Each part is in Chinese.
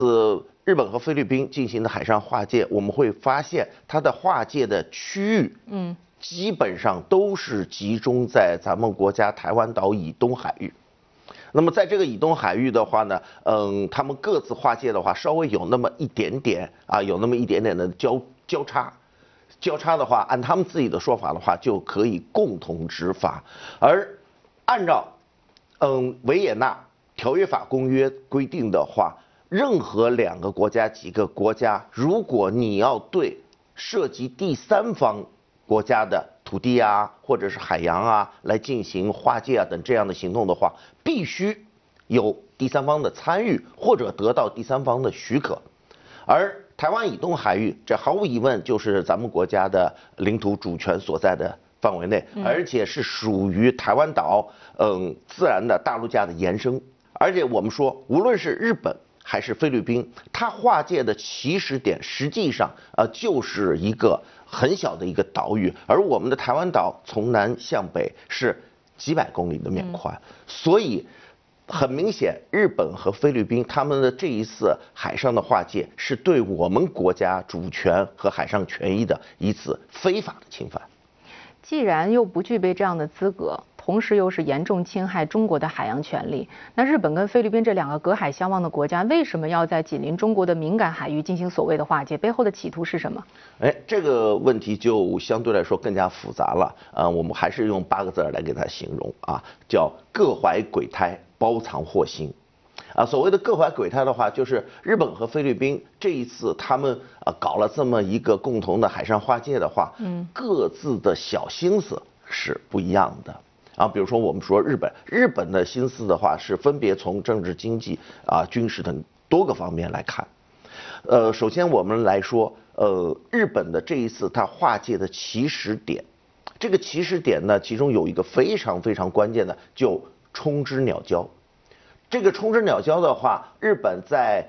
日本和菲律宾进行的海上划界，我们会发现它的划界的区域，基本上都是集中在咱们国家台湾岛以东海域。那么在这个以东海域的话呢，他们各自划界的话，稍微有那么一点点啊，有那么一点点的交叉。交叉的话，按他们自己的说法的话，就可以共同执法。而按照维也纳条约法公约规定的话，任何两个国家、几个国家，如果你要对涉及第三方国家的土地啊，或者是海洋啊，来进行划界啊等这样的行动的话，必须有第三方的参与或者得到第三方的许可。而台湾以东海域，这毫无疑问就是咱们国家的领土主权所在的范围内，而且是属于台湾岛自然的大陆架的延伸。而且我们说，无论是日本还是菲律宾，它划界的起始点实际上就是一个很小的一个岛屿，而我们的台湾岛从南向北是几百公里的面宽，所以很明显，日本和菲律宾他们的这一次海上的划界是对我们国家主权和海上权益的一次非法的侵犯。 既然又不具备这样的资格，同时又是严重侵害中国的海洋权利，那日本跟菲律宾这两个隔海相望的国家，为什么要在紧邻中国的敏感海域进行所谓的划界？背后的企图是什么？ 这个问题就相对来说更加复杂了。我们还是用8个字来给它形容啊，叫各怀鬼胎，包藏祸心。所谓的各怀鬼胎的话，就是日本和菲律宾这一次他们搞了这么一个共同的海上划界的话，各自的小心思是不一样的。比如说我们说日本的心思的话是分别从政治、经济军事等多个方面来看。首先我们来说，日本的这一次它划界的起始点，这个起始点呢，其中有一个非常非常关键的，就冲之鸟礁。这个冲之鸟礁的话，日本在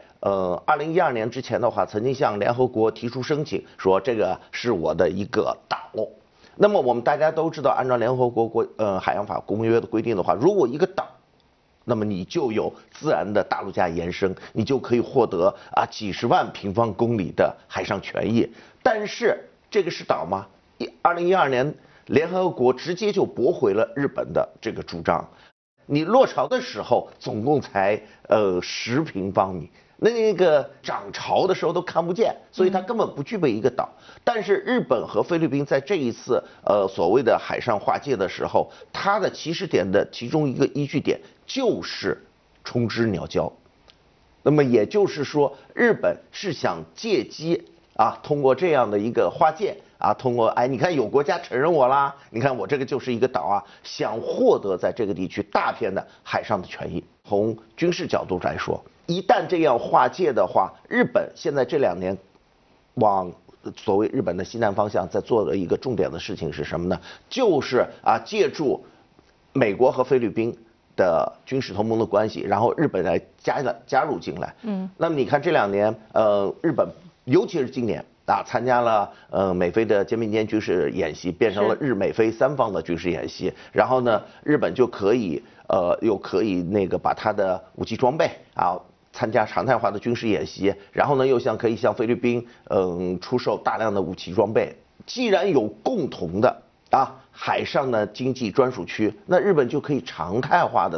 2012年之前的话，曾经向联合国提出申请，说这个是我的一个岛。那么我们大家都知道，按照联合国海洋法公约的规定的话，如果一个岛，那么你就有自然的大陆架延伸，你就可以获得几十万平方公里的海上权益。但是这个是岛吗？2012年联合国直接就驳回了日本的这个主张。你落潮的时候总共才10平方米，那个涨潮的时候都看不见，所以它根本不具备一个岛。但是日本和菲律宾在这一次所谓的海上划界的时候，它的起始点的其中一个依据点就是冲之鸟礁。那么也就是说，日本是想借机通过这样的一个划界通过你看有国家承认我啦，你看我这个就是一个岛想获得在这个地区大片的海上的权益。从军事角度来说，一旦这样划界的话，日本现在这2年往所谓日本的西南方向在做的一个重点的事情是什么呢？就是借助美国和菲律宾的军事同盟的关系，然后日本来加入进来。那么你看这2年，日本尤其是今年参加了美菲的肩并肩军事演习，变成了日美菲3方的军事演习。然后呢，日本就可以又可以把它的武器装备参加常态化的军事演习，然后呢又可以向菲律宾出售大量的武器装备。既然有共同的海上的经济专属区，那日本就可以常态化的